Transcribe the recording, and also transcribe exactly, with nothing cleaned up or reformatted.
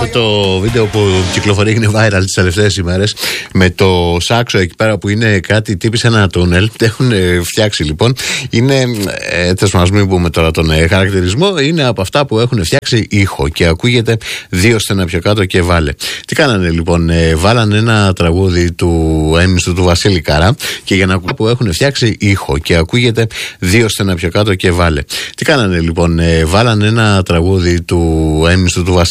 αυτό το βίντεο που κυκλοφορεί, είναι viral τις τελευταίες ημέρες, με το σάξο εκεί πέρα που είναι κάτι τύπη σε ένα τούνελ. Έχουν φτιάξει λοιπόν, είναι, ε, θες να μην πούμε τώρα τον ε, χαρακτηρισμό, είναι από αυτά που έχουν φτιάξει ήχο και ακούγεται δύο στενά πιο κάτω και βάλε. Τι κάνανε λοιπόν, ε, βάλανε ένα τραγούδι του έμιστου του Βασίλη Καρά και για να ακούγεται που έχουν φτιάξει ήχο και ακούγεται δύο στενά πιο κάτω και βάλε. Τι κάνανε λοιπόν, ε, βάλανε ένα τραγούδι του έμιστου του Βασίλη